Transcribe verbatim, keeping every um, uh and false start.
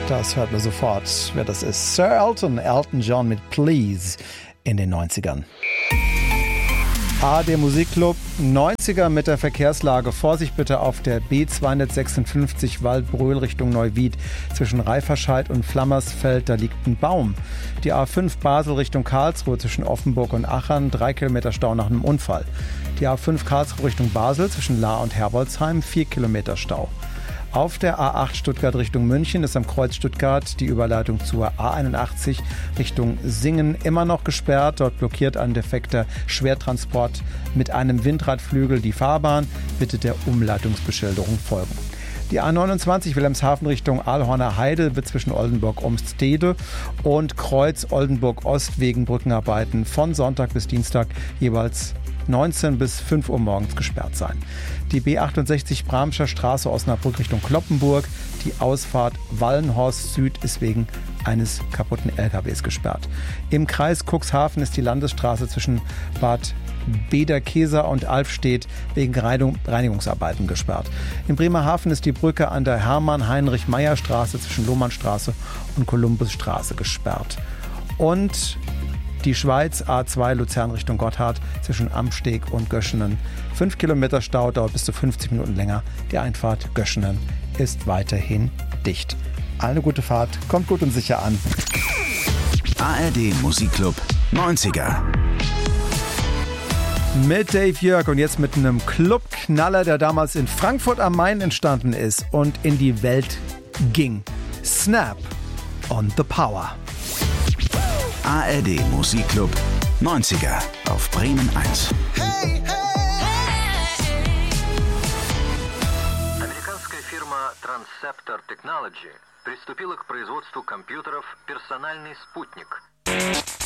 Das hört man sofort, wer das ist. Sir Elton, Elton John mit Please in den neunzigern. A D Musikclub neunziger mit der Verkehrslage. Vorsicht bitte auf der B zweihundertsechsundfünfzig Waldbröl Richtung Neuwied. Zwischen Reiferscheid und Flammersfeld, da liegt ein Baum. Die A fünf Basel Richtung Karlsruhe zwischen Offenburg und Achern, drei Kilometer Stau nach einem Unfall. Die A fünf Karlsruhe Richtung Basel zwischen Lahr und Herbolzheim, vier Kilometer Stau. Auf der A acht Stuttgart Richtung München ist am Kreuz Stuttgart die Überleitung zur A einundachtzig Richtung Singen immer noch gesperrt. Dort blockiert ein defekter Schwertransport mit einem Windradflügel die Fahrbahn. Bitte der Umleitungsbeschilderung folgen. Die A neunundzwanzig Wilhelmshaven Richtung Aalhorner Heide wird zwischen Oldenburg-Umstede und Kreuz Oldenburg-Ost wegen Brückenarbeiten von Sonntag bis Dienstag jeweils neunzehn bis fünf Uhr morgens gesperrt sein. Die B achtundsechzig Bramscher Straße Osnabrück Richtung Kloppenburg. Die Ausfahrt Wallenhorst Süd ist wegen eines kaputten L K Ws gesperrt. Im Kreis Cuxhaven ist die Landesstraße zwischen Bad Bederkesa und Alfstedt wegen Reinigungsarbeiten gesperrt. In Bremerhaven ist die Brücke an der Hermann-Heinrich-Meyer-Straße zwischen Lohmannstraße und Kolumbusstraße gesperrt. Und die Schweiz A zwei Luzern Richtung Gotthard zwischen Amsteg und Göschenen. Fünf Kilometer Stau, dauert bis zu fünfzig Minuten länger. Die Einfahrt Göschenen ist weiterhin dicht. Eine gute Fahrt, kommt gut und sicher an. A R D Musikclub neunziger. Mit Dave Jörg und jetzt mit einem Clubknaller, der damals in Frankfurt am Main entstanden ist und in die Welt ging. Snap on the Power. A R D Musikclub neunziger auf Bremen eins. Hey, hey! Американская фирма Transceptor Technology приступила к производству компьютеров «Персональный спутник».